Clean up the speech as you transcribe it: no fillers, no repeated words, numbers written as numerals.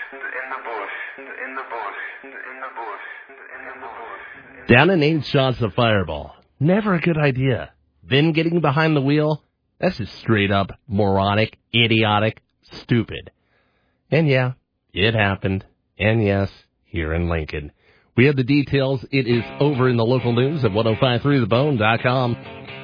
Down an 8 shots of Fireball. Never a good idea. Then getting behind the wheel, that's just straight up moronic, idiotic, stupid. And yeah, it happened. And yes, here in Lincoln. We have the details. It is over in the local news at 1053thebone.com.